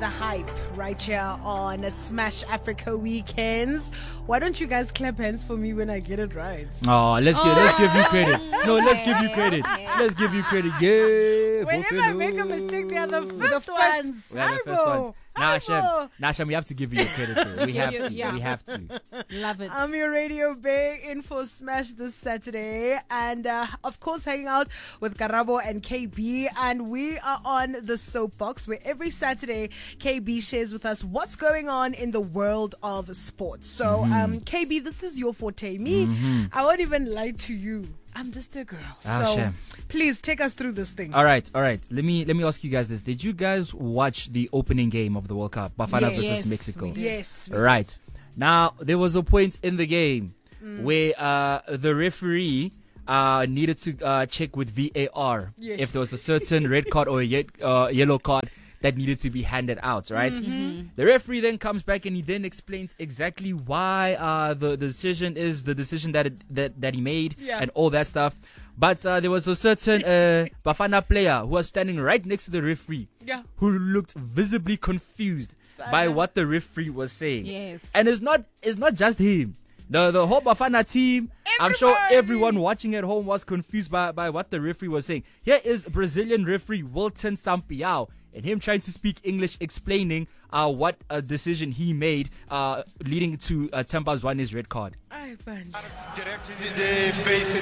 the hype right here on Smash Africa Weekends. Why don't you guys clap hands for me when I get it right? Oh, let's give you credit. No, let's give you credit. Let's give you credit. Yeah. Whenever I make a mistake, they are the first ones. We are the first ones. Nah, Shem, we have to give you your credit. Though. We have to. Yeah. We have to. Love it. I'm your Radio Bay in for Smash this Saturday. And of course, hanging out with Karabo and KB. And we are on the Soapbox, where every Saturday, KB shares with us what's going on in the world of sports. So, KB, this is your forte. Me, I won't even lie to you. I'm just a girl. So please take us through this thing. All right. Let me ask you guys this. Did you guys watch the opening game of the World Cup, Bafana versus Mexico? Yes. Right. Now, there was a point in the game where the referee needed to check with VAR if there was a certain red card or a yellow card that needed to be handed out, right? The referee then comes back and he then explains exactly why the decision is the decision that he made and all that stuff. But there was a certain Bafana player who was standing right next to the referee who looked visibly confused by what the referee was saying. Yes. And it's not just him. The whole Bafana team, I'm sure everyone watching at home was confused by what the referee was saying. Here is Brazilian referee Wilton Sampaio and him trying to speak English, explaining what a decision he made, leading to Temba Zwane's red card. Directly the face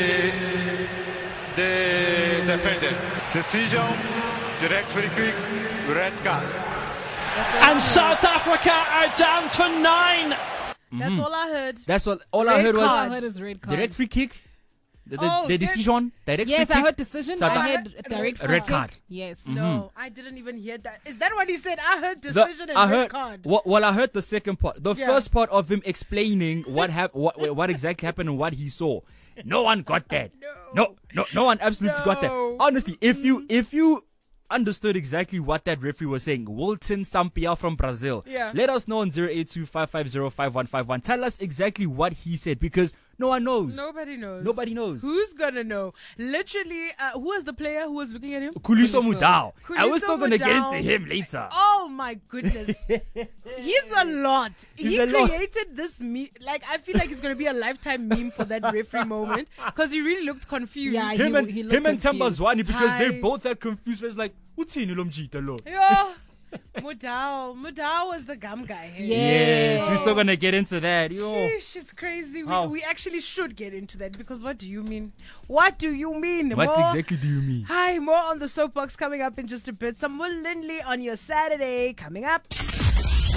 the defender. Decision, direct free kick, red card. And South Africa are down to 9. That's all I heard. That's all I heard All was I heard is red card. direct free kick. The decision, direct Yes, free I kick. heard decision. South I Africa- heard direct red kick. card. Yes. No, I didn't even hear that. Is that what he said? I heard decision and red card. Well, I heard the second part. The first part of him explaining what exactly happened and what he saw. No one got that. No one absolutely got that. Honestly, if you understood exactly what that referee was saying, Wilton Sampaio from Brazil, let us know on 0825505151. Tell us exactly what he said, because no one knows. Nobody knows. Who's gonna know? Literally, who was the player who was looking at him? Khuliso Mudau. I was Khuliso still gonna get Mudau. into him later. Oh my goodness. He's a lot. He created this I feel like it's going to be a lifetime meme for that referee moment, because he really looked confused. Yeah, Him and Temba Zwane, because they Hi. both had confused. It's like, uthini lo mjita lo? Yo, Mudau was the gum guy. Hey? Yes, we're still gonna get into that. Yo. Sheesh, it's crazy. How? We actually should get into that, because what do you mean? What do you mean? What exactly do you mean? Hi, more on the Soapbox coming up in just a bit. Some Will Lindley on your Saturday coming up.